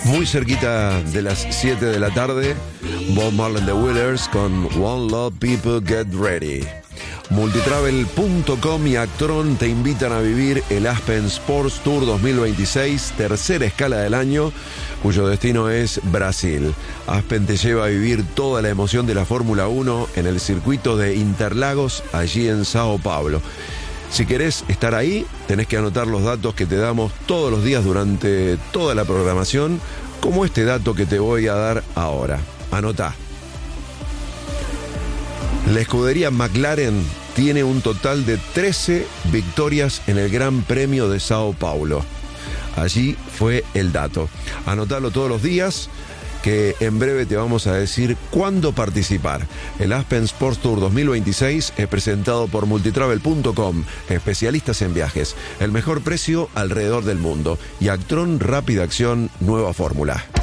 Muy cerquita de las 7 de la tarde, Bob Marley and the Wailers con One Love People Get Ready. Multitravel.com y Actron te invitan a vivir el Aspen Sports Tour 2026, tercera escala del año, cuyo destino es Brasil. Aspen te lleva a vivir toda la emoción de la Fórmula 1 en el circuito de Interlagos, allí en Sao Paulo. Si querés estar ahí, tenés que anotar los datos que te damos todos los días durante toda la programación, como este dato que te voy a dar ahora. Anotá. La escudería McLaren tiene un total de 13 victorias en el Gran Premio de Sao Paulo. Allí fue el dato. Anotalo todos los días, que en breve te vamos a decir cuándo participar. El Aspen Sports Tour 2026 es presentado por Multitravel.com, especialistas en viajes, el mejor precio alrededor del mundo, y Actron Rápida Acción Nueva Fórmula.